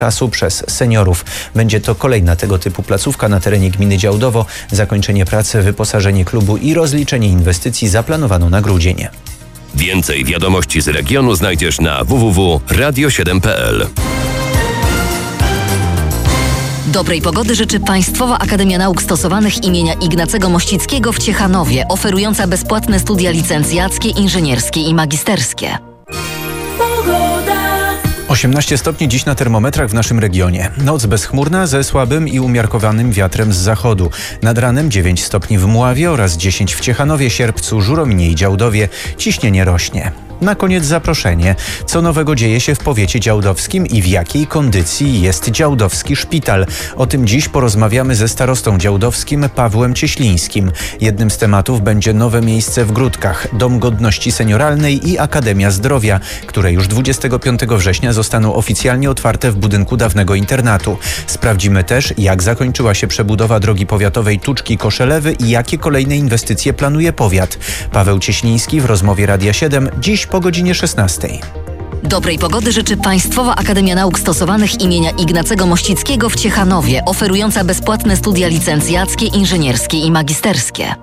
czasu przez seniorów. Będzie to kolejna tego typu placówka na terenie gminy Działdowo. Zakończenie pracy, wyposażenie klubu i rozliczenie inwestycji zaplanowano na grudzień. Więcej wiadomości z regionu znajdziesz na www.radio7.pl. Dobrej pogody życzy Państwowa Akademia Nauk Stosowanych imienia Ignacego Mościckiego w Ciechanowie, oferująca bezpłatne studia licencjackie, inżynierskie i magisterskie. 18 stopni dziś na termometrach w naszym regionie. Noc bezchmurna ze słabym i umiarkowanym wiatrem z zachodu. Nad ranem 9 stopni w Mławie oraz 10 w Ciechanowie, Sierpcu, Żurominie i Działdowie. Ciśnienie rośnie. Na koniec zaproszenie. Co nowego dzieje się w powiecie działdowskim i w jakiej kondycji jest działdowski szpital? O tym dziś porozmawiamy ze starostą działdowskim Pawłem Cieślińskim. Jednym z tematów będzie nowe miejsce w Gródkach, Dom Godności Senioralnej i Akademia Zdrowia, które już 25 września zostaną oficjalnie otwarte w budynku dawnego internatu. Sprawdzimy też, jak zakończyła się przebudowa drogi powiatowej Tuczki-Koszelewy i jakie kolejne inwestycje planuje powiat. Paweł Cieśliński w rozmowie Radia 7 dziś po godzinie 16. Dobrej pogody życzy Państwowa Akademia Nauk Stosowanych imienia Ignacego Mościckiego w Ciechanowie, oferująca bezpłatne studia licencjackie, inżynierskie i magisterskie.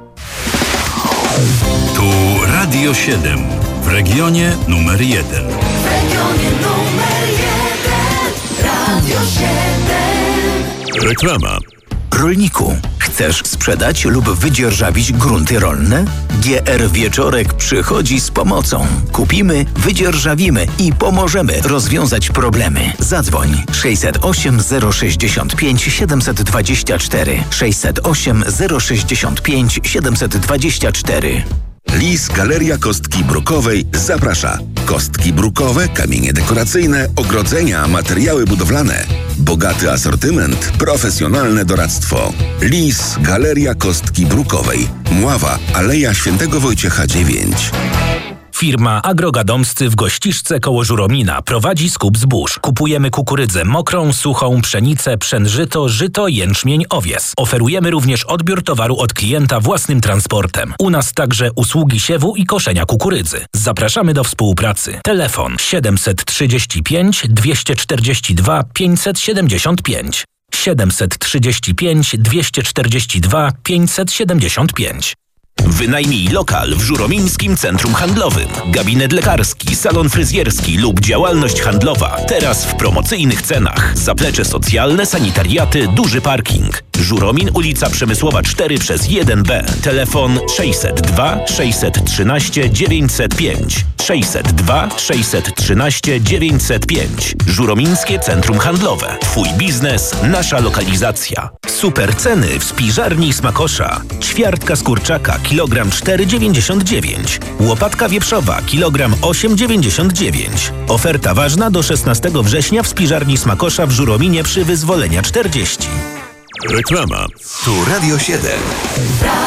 Tu Radio 7 w regionie numer 1. W regionie numer 1 Radio 7. Reklama. Rolniku, chcesz sprzedać lub wydzierżawić grunty rolne? GR Wieczorek przychodzi z pomocą. Kupimy, wydzierżawimy i pomożemy rozwiązać problemy. Zadzwoń 608 065 724 608 065 724. Lis Galeria Kostki Brukowej zaprasza. Kostki brukowe, kamienie dekoracyjne, ogrodzenia, materiały budowlane. Bogaty asortyment, profesjonalne doradztwo. Lis Galeria Kostki Brukowej. Mława, Aleja Świętego Wojciecha 9. Firma Agrogadomscy w Gościszce koło Żuromina prowadzi skup zbóż. Kupujemy kukurydzę mokrą, suchą, pszenicę, pszenżyto, żyto, jęczmień, owies. Oferujemy również odbiór towaru od klienta własnym transportem. U nas także usługi siewu i koszenia kukurydzy. Zapraszamy do współpracy. Telefon 735 242 575. 735 242 575. Wynajmij lokal w Żuromińskim Centrum Handlowym. Gabinet lekarski, salon fryzjerski lub działalność handlowa. Teraz w promocyjnych cenach. Zaplecze socjalne, sanitariaty, duży parking. Żuromin, ulica Przemysłowa 4/1B. Telefon 602 613 905. 602 613 905. Żuromińskie Centrum Handlowe. Twój biznes, nasza lokalizacja. Super ceny w spiżarni Smakosza. Ćwiartka z kurczaka, kilogram 4,99. Łopatka wieprzowa, kilogram 8,99. Oferta ważna do 16 września w spiżarni Smakosza w Żurominie przy Wyzwolenia 40. Reklama. Tu Radio 7.